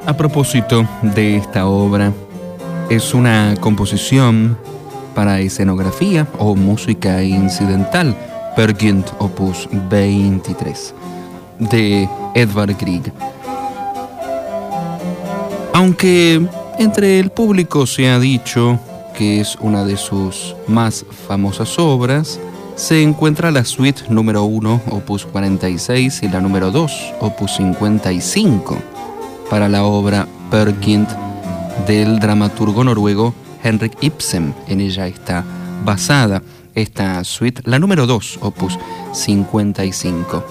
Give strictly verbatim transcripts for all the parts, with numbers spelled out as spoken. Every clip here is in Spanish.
A propósito de esta obra, es una composición para escenografía o música incidental, Peer Gynt opus veintitrés, de Edvard Grieg. Aunque entre el público se ha dicho que es una de sus más famosas obras, se encuentra la suite número uno, opus cuarenta y seis, y la número dos, opus cincuenta y cinco, para la obra Peer Gynt del dramaturgo noruego Henrik Ibsen. En ella está basada esta suite, la número dos, opus cincuenta y cinco.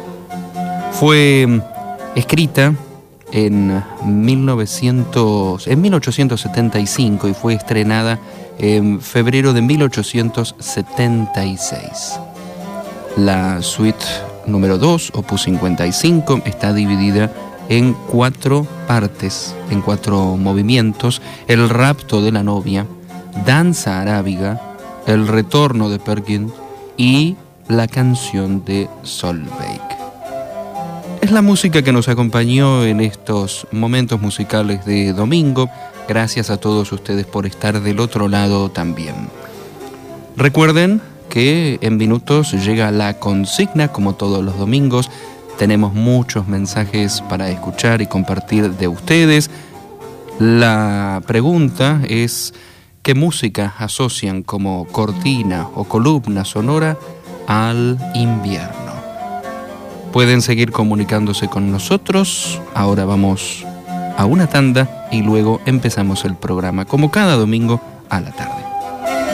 Fue escrita en, mil novecientos, en mil ochocientos setenta y cinco y fue estrenada en febrero de mil ochocientos setenta y seis. La suite número dos, opus cincuenta y cinco, está dividida en cuatro partes, en cuatro movimientos: el rapto de la novia, danza arábiga, el retorno de Peer Gynt y la canción de Solveig. Es la música que nos acompañó en estos momentos musicales de domingo. Gracias a todos ustedes por estar del otro lado también. Recuerden que en minutos llega la consigna, como todos los domingos. Tenemos muchos mensajes para escuchar y compartir de ustedes. La pregunta es: ¿qué música asocian como cortina o columna sonora al invierno? Pueden seguir comunicándose con nosotros. Ahora vamos a una tanda y luego empezamos el programa, como cada domingo a la tarde.